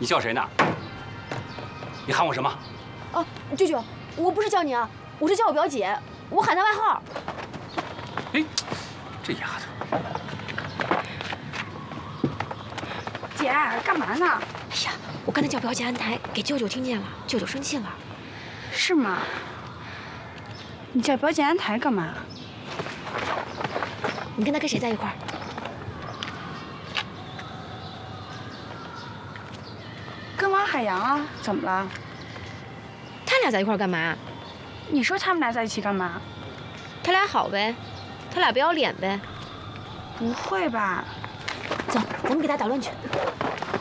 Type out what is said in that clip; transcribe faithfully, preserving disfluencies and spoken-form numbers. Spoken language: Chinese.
你叫谁呢？你喊我什么？ 哦，舅舅，我不是叫你啊，我是叫我表姐，我喊她外号。 哎，这丫头。 姐，干嘛呢？ 哎呀，我刚才叫表姐安台，给舅舅听见了，舅舅生气了。 是吗？你叫表姐安台干嘛？ 你跟他跟谁在一块儿？ 跟王海洋啊，怎么了？ 他俩在一块儿干嘛？ 你说他们俩在一起干嘛？ 他俩好呗，他俩不要脸呗。 不会吧？ 走，咱们给他捣乱去。